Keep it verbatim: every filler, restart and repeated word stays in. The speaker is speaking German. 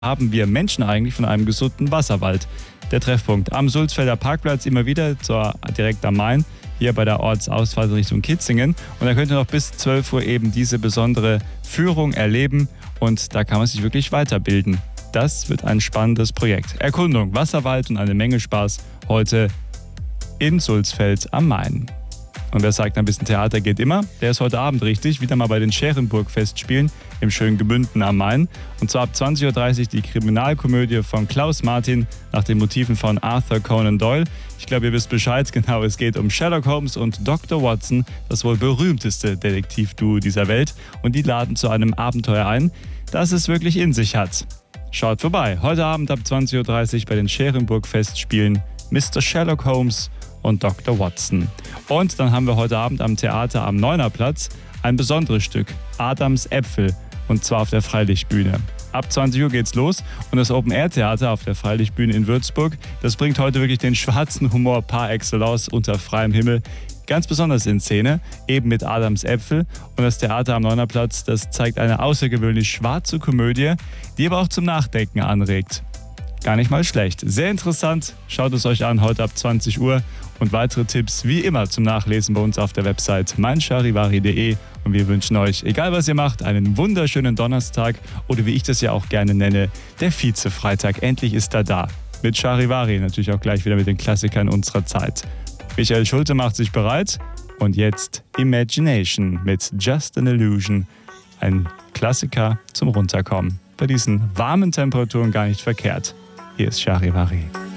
haben wir Menschen eigentlich von einem gesunden Wasserwald? Der Treffpunkt am Sulzfelder Parkplatz, immer wieder zur, direkt am Main, hier bei der Ortsausfahrt Richtung Kitzingen. Und da könnt ihr noch bis zwölf Uhr eben diese besondere Führung erleben und da kann man sich wirklich weiterbilden. Das wird ein spannendes Projekt. Erkundung, Wasserwald und eine Menge Spaß heute in Sulzfeld am Main. Und wer sagt, ein bisschen Theater geht immer, der ist heute Abend richtig, wieder mal bei den Scherenburg-Festspielen im schönen Gemünden am Main. Und zwar ab zwanzig Uhr dreißig die Kriminalkomödie von Klaus Martin nach den Motiven von Arthur Conan Doyle. Ich glaube, ihr wisst Bescheid, genau, es geht um Sherlock Holmes und Doktor Watson, das wohl berühmteste Detektivduo dieser Welt. Und die laden zu einem Abenteuer ein, das es wirklich in sich hat. Schaut vorbei, heute Abend ab zwanzig Uhr dreißig bei den Scherenburg-Festspielen Mister Sherlock Holmes und Doktor Watson. Und dann haben wir heute Abend am Theater am Neunerplatz ein besonderes Stück, Adams Äpfel, und zwar auf der Freilichtbühne. Ab zwanzig Uhr geht's los und das Open-Air-Theater auf der Freilichtbühne in Würzburg, das bringt heute wirklich den schwarzen Humor par excellence unter freiem Himmel ganz besonders in Szene, eben mit Adams Äpfel. Und das Theater am Neunerplatz, das zeigt eine außergewöhnlich schwarze Komödie, die aber auch zum Nachdenken anregt. Gar nicht mal schlecht. Sehr interessant. Schaut es euch an, heute ab zwanzig Uhr. Und weitere Tipps wie immer zum Nachlesen bei uns auf der Website mein charivari punkt de. Und wir wünschen euch, egal was ihr macht, einen wunderschönen Donnerstag oder wie ich das ja auch gerne nenne, der Vize-Freitag. Endlich ist er da. Mit Charivari, natürlich auch gleich wieder mit den Klassikern unserer Zeit. Michael Schulte macht sich bereit. Und jetzt Imagination mit Just an Illusion. Ein Klassiker zum Runterkommen. Bei diesen warmen Temperaturen gar nicht verkehrt. Hier ist Charivari.